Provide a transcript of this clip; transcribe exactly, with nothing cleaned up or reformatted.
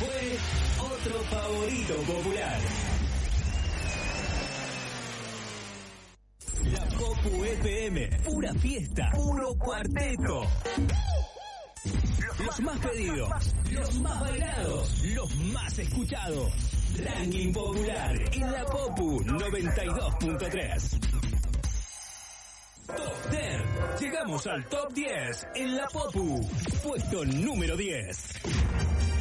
fue otro favorito popular. La Popu F M, pura fiesta, puro cuarteto. Los más pedidos, los más bailados, los más escuchados. Ranking popular en la Popu noventa y dos punto tres. Top diez. Llegamos al top diez en la Popu. Puesto número diez.